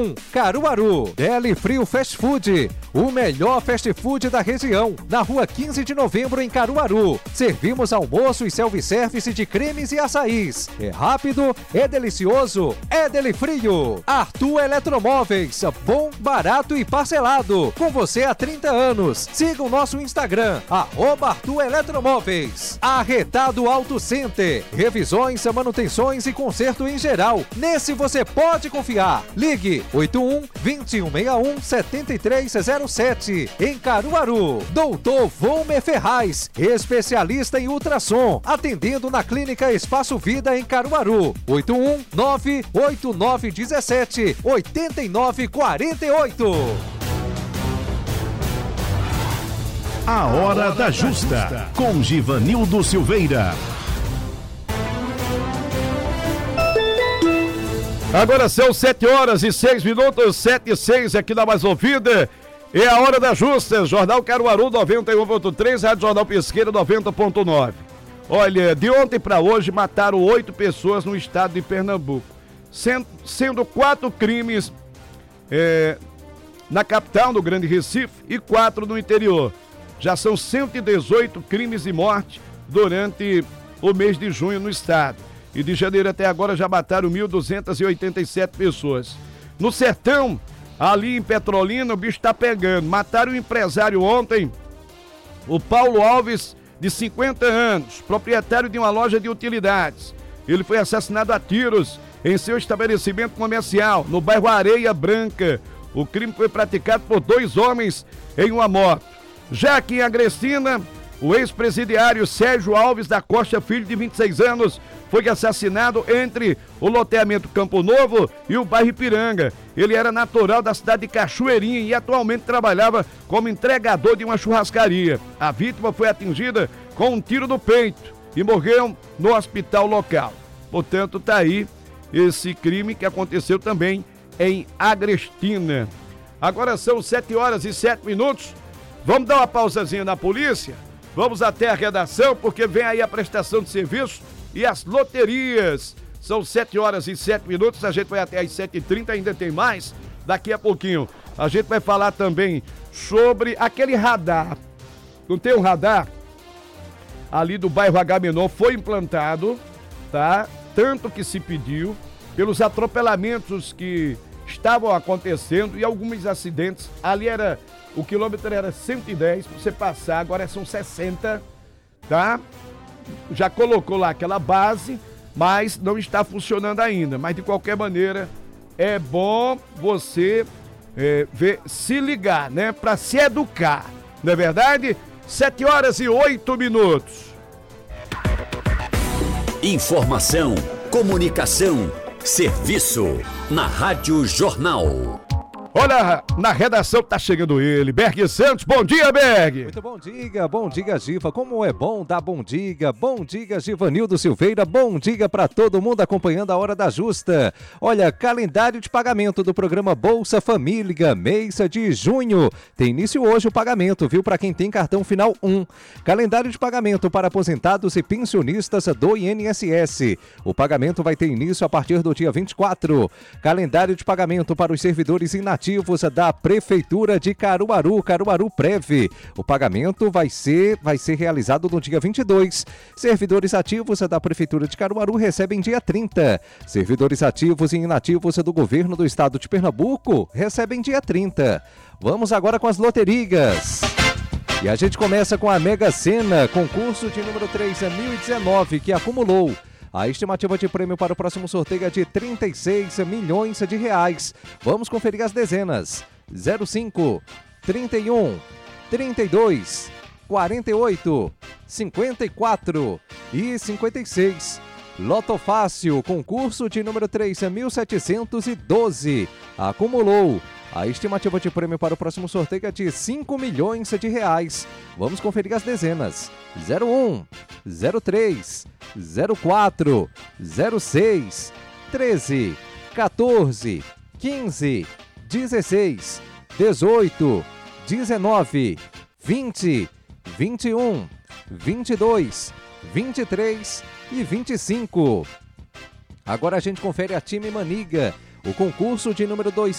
81, Caruaru. Deli Frio Fast Food, o melhor fast food da região, na rua 15 de novembro, em Caruaru. Servimos almoço e self-service de cremes e açaís. É rápido, é delicioso, é Deli Frio. Arthur Eletromóveis, bom, barato e parcelado. Com você há 30 anos. Siga o nosso Instagram, @Arthur Eletromóveis. Arretado Auto Center, revisões, manutenções e conserto em geral. Nesse você pode confiar. Ligue 81-2161-7307 em Caruaru. Doutor Volmer Ferraz, especialista em ultrassom, atendendo na Clínica Espaço Vida em Caruaru. 81-98917-8948. A Hora da Justa, com Givanildo Silveira. Agora são 7h06, 7h06 aqui na Mais Ouvida. É a Hora da Justa, Jornal Caruaru 91.3, Rádio Jornal Pesqueira 90.9. Olha, de ontem para hoje mataram 8 pessoas no estado de Pernambuco, sendo 4 crimes na capital, no Grande Recife, e 4 no interior. Já são 118 crimes de morte durante o mês de junho no estado. E de janeiro até agora já mataram 1.287 pessoas. No sertão, ali em Petrolina, o bicho está pegando. Mataram um empresário ontem, o Paulo Alves, de 50 anos, proprietário de uma loja de utilidades. Ele foi assassinado a tiros em seu estabelecimento comercial, no bairro Areia Branca. O crime foi praticado por 2 homens em uma moto. Já aqui em Agrestina, o ex-presidiário Sérgio Alves da Costa Filho, de 26 anos, foi assassinado entre o loteamento Campo Novo e o bairro Ipiranga. Ele era natural da cidade de Cachoeirinha e atualmente trabalhava como entregador de uma churrascaria. A vítima foi atingida com um tiro no peito e morreu no hospital local. Portanto, tá aí esse crime que aconteceu também em Agrestina. Agora são 7h07. Vamos dar uma pausazinha na polícia? Vamos até a redação, porque vem aí a prestação de serviço e as loterias. São 7h07, a gente vai até às 7h30, ainda tem mais. Daqui a pouquinho a gente vai falar também sobre aquele radar. Não tem um radar? Ali do bairro Agamenon foi implantado, tá? Tanto que se pediu, pelos atropelamentos que estavam acontecendo e alguns acidentes. Ali o quilômetro era 110 para você passar, agora são 60, tá? Já colocou lá aquela base, mas não está funcionando ainda. Mas de qualquer maneira, é bom você se ligar, né? Para se educar, não é verdade? 7h08. Informação, comunicação, serviço. Na Rádio Jornal. Olha, na redação tá chegando ele, Berg Santos. Bom dia, Berg! Muito bom dia, Giva. Como é bom dar bom dia, Givanildo Silveira. Bom dia para todo mundo acompanhando a Hora da Justa. Olha, calendário de pagamento do programa Bolsa Família, mês de junho. Tem início hoje o pagamento, viu? Para quem tem cartão final 1. Calendário de pagamento para aposentados e pensionistas do INSS. O pagamento vai ter início a partir do dia 24. Calendário de pagamento para os servidores inativos da Prefeitura de Caruaru, Caruaru Prev. O pagamento vai ser realizado no dia 22. Servidores ativos da Prefeitura de Caruaru recebem dia 30. Servidores ativos e inativos do Governo do Estado de Pernambuco recebem dia 30. Vamos agora com as loterias. E a gente começa com a Mega Sena, concurso de número 3019, que acumulou. A estimativa de prêmio para o próximo sorteio é de 36 milhões de reais. Vamos conferir as dezenas. 05, 31, 32, 48, 54 e 56. Loto Fácil, concurso de número 3.712. Acumulou. A estimativa de prêmio para o próximo sorteio é de 5 milhões de reais. Vamos conferir as dezenas. 01, 03, 04, 06, 13, 14, 15, 16, 18, 19, 20, 21, 22, 23 e 25. Agora a gente confere a Time Maniga, o concurso de número 2.